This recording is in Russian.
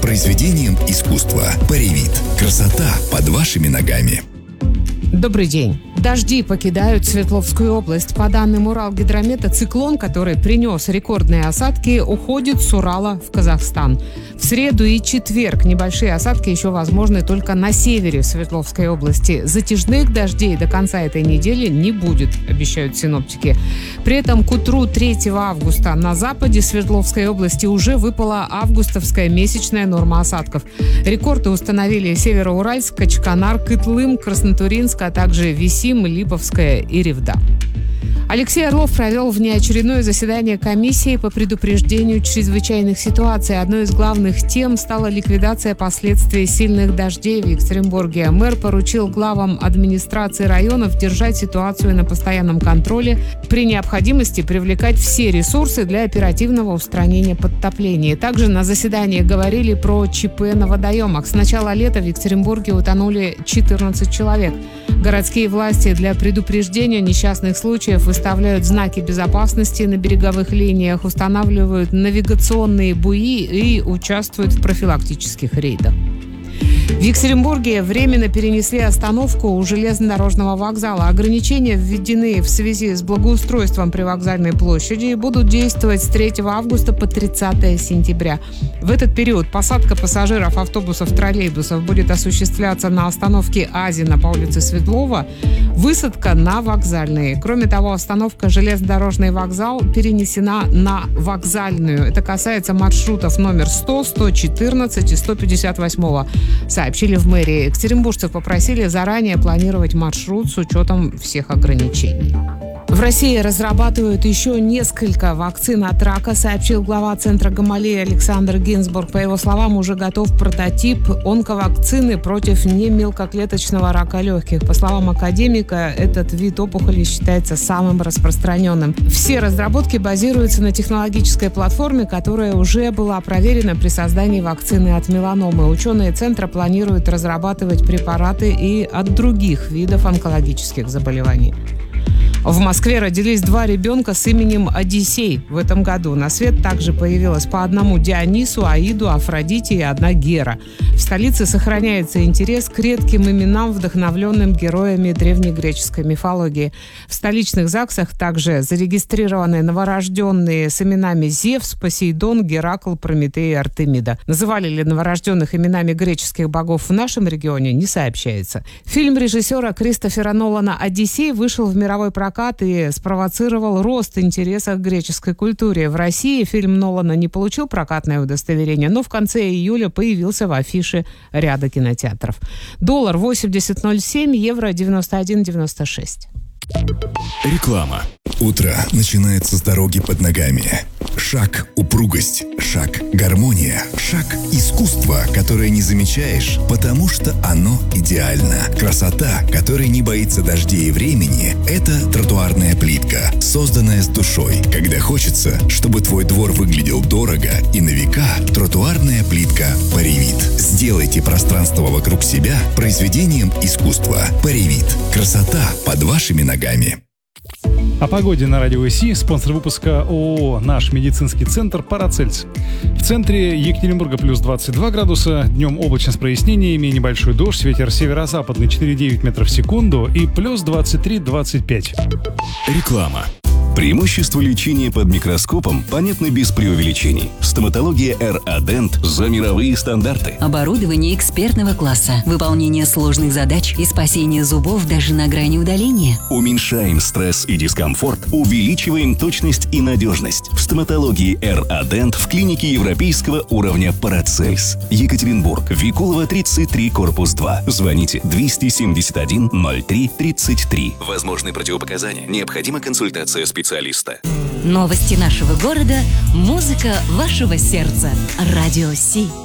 произведением искусства «Паревит». Красота под вашими ногами. Добрый день. Дожди покидают Свердловскую область. По данным Уралгидромета, циклон, который принес рекордные осадки, уходит с Урала в Казахстан. В среду и четверг небольшие осадки еще возможны только на севере Свердловской области. Затяжных дождей до конца этой недели не будет, обещают синоптики. При этом к утру 3 августа на западе Свердловской области уже выпала августовская месячная норма осадков. Рекорды установили Североуральск, Качканар, Кытлым, Краснотуринск, а также Висим, Липовская и Ревда. Алексей Орлов провел внеочередное заседание комиссии по предупреждению чрезвычайных ситуаций. Одной из главных тем стала ликвидация последствий сильных дождей в Екатеринбурге. Мэр поручил главам администрации районов держать ситуацию на постоянном контроле, при необходимости привлекать все ресурсы для оперативного устранения подтоплений. Также на заседании говорили про ЧП на водоемах. С начала лета в Екатеринбурге утонули 14 человек. Городские власти для предупреждения несчастных случаев выставляют знаки безопасности на береговых линиях, устанавливают навигационные буи и участвуют в профилактических рейдах. В Екатеринбурге временно перенесли остановку у железнодорожного вокзала. Ограничения введены в связи с благоустройством привокзальной площади и будут действовать с 3 августа по 30 сентября. В этот период посадка пассажиров автобусов, троллейбусов будет осуществляться на остановке Азина по улице Светлова, высадка на вокзальные. Кроме того, остановка железнодорожный вокзал перенесена на вокзальную. Это касается маршрутов номер 100, 114 и 158. Сообщили в мэрии. Екатеринбуржцев попросили заранее планировать маршрут с учетом всех ограничений. В России разрабатывают еще несколько вакцин от рака, сообщил глава Центра Гамалеи Александр Гинзбург. По его словам, уже готов прототип онковакцины против немелкоклеточного рака легких. По словам академика, этот вид опухоли считается самым распространенным. Все разработки базируются на технологической платформе, которая уже была проверена при создании вакцины от меланомы. Ученые Центра планируют разрабатывать препараты и от других видов онкологических заболеваний. В Москве родились 2 ребенка с именем Одиссей в этом году. На свет также появилось по одному Дионису, Аиду, Афродите и 1 Гера. В столице сохраняется интерес к редким именам, вдохновленным героями древнегреческой мифологии. В столичных ЗАГСах также зарегистрированы новорожденные с именами Зевс, Посейдон, Геракл, Прометей и Артемида. Называли ли новорожденных именами греческих богов в нашем регионе, не сообщается. Фильм режиссера Кристофера Нолана «Одиссей» вышел в мировой прокат и спровоцировал рост интереса к греческой культуре. В России фильм Нолана не получил прокатное удостоверение, но в конце июля появился в афише ряда кинотеатров. $80.07, евро 91.96. Реклама. Утро начинается с дороги под ногами. Шаг – упругость, шаг – гармония, шаг – искусство, которое не замечаешь, потому что оно идеально. Красота, которая не боится дождей и времени – это тротуарная плитка, созданная с душой. Когда хочется, чтобы твой двор выглядел дорого и на века, тротуарная плитка «Паревит». Сделайте пространство вокруг себя произведением искусства. «Паревит». Красота под вашими ногами. О погоде на радио ИСИ. Спонсор выпуска ООО «Наш медицинский центр» Парацельс. В центре Екатеринбурга плюс 22 градуса, днем облачно с прояснениями, небольшой дождь, ветер северо-западный 4,9 метров в секунду и плюс 23-25. Реклама. Преимущества лечения под микроскопом понятны без преувеличений. Стоматология РАДЕНТ за мировые стандарты. Оборудование экспертного класса, выполнение сложных задач и спасение зубов даже на грани удаления. Уменьшаем стресс и дискомфорт, увеличиваем точность и надежность. В стоматологии РАДЕНТ в клинике европейского уровня Парацельс. Екатеринбург, Викулова, 33, корпус 2. Звоните 271 03 33. Возможны противопоказания. Необходима консультация специалиста. Новости нашего города, музыка вашего сердца. Радио Си.